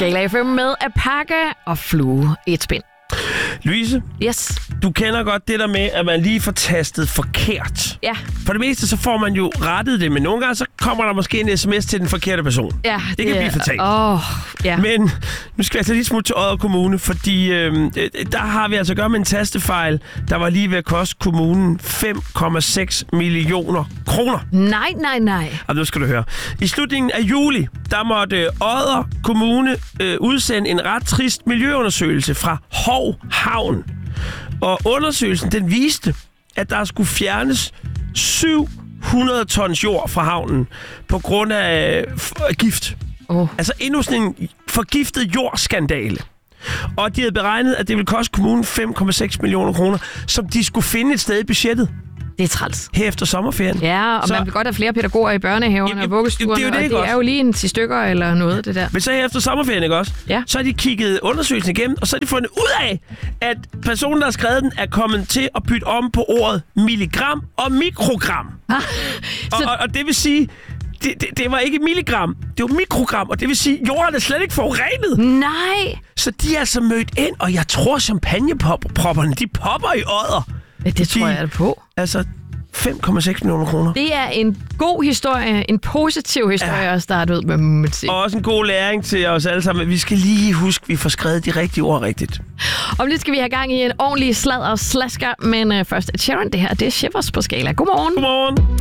Skala FM med at pakke og flue et spind. Louise, Yes. du kender godt det der med, at man lige får tastet forkert. Ja. For det meste, så får man jo rettet det, men nogle gange, så kommer der måske en sms til den forkerte person. Ja, det kan blive fatalt. Ja. Men nu skal jeg tage lige smut til Odder Kommune, fordi der har vi altså at gøre med en tastefejl, der var lige ved at koste kommunen 5,6 millioner kroner. Nej. Og nu skal du høre. I slutningen af juli, der måtte Odder Kommune udsende en ret trist miljøundersøgelse fra Hov Havn. Og undersøgelsen, den viste, at der skulle fjernes 700 tons jord fra havnen på grund af gift. Altså endnu sådan en forgiftet jordskandale. Og de havde beregnet, at det ville koste kommunen 5,6 millioner kroner, som de skulle finde et sted i budgettet. Det er træls. Her efter sommerferien. Ja, og man vil godt have flere pædagoger i børnehaverne og vuggestuerne, og det er jo lige en 10 stykker eller noget, det der. Men så her efter sommerferien, ikke også? Ja. Så har de kigget undersøgelsen igennem, og så har de fundet ud af, at personen, der har skrevet den, er kommet til at bytte om på ordet milligram og mikrogram. Og det vil sige, det var ikke milligram, det var mikrogram, og det vil sige, at jorden er slet ikke forurenet. Nej! Så de er altså mødt ind, og jeg tror, champagnepropperne, de popper i Odder. Ja, det tror jeg på. Altså 5,6 millioner kroner. Det er en god historie, en positiv historie at starte ud med. Og også en god læring til os alle sammen. Vi skal lige huske, at vi får skrevet de rigtige ord rigtigt. Om lidt skal vi have gang i en ordentlig sladder og slasker, men først Sharon, det her det er Shivers på Skala. Godmorgen. Godmorgen.